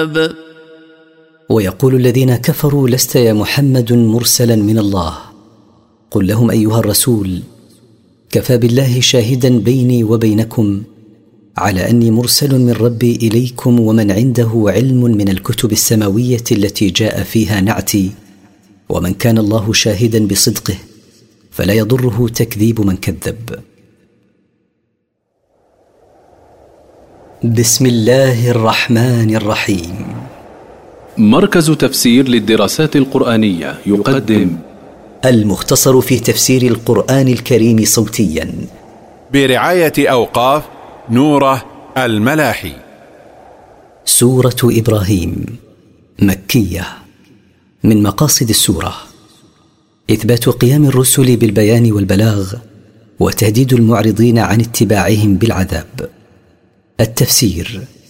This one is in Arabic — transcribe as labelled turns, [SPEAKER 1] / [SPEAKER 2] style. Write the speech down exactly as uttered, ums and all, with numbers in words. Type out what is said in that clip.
[SPEAKER 1] ويقول الذين كفروا لست يا محمد مرسلا من الله. قل لهم أيها الرسول كفى بالله شاهدا بيني وبينكم على أني مرسل من ربي إليكم ومن عنده علم من الكتب السماوية التي جاء فيها نعتي، ومن كان الله شاهدا بصدقه فلا يضره تكذيب من كذب. بسم الله الرحمن الرحيم.
[SPEAKER 2] مركز تفسير للدراسات القرآنية يقدم
[SPEAKER 1] المختصر في تفسير القرآن الكريم صوتيا
[SPEAKER 3] برعاية أوقاف نوره الملاحي.
[SPEAKER 1] سورة إبراهيم مكية. من مقاصد السورة إثبات قيام الرسل بالبيان والبلاغ وتهديد المعرضين عن اتباعهم بالعذاب. التفسير: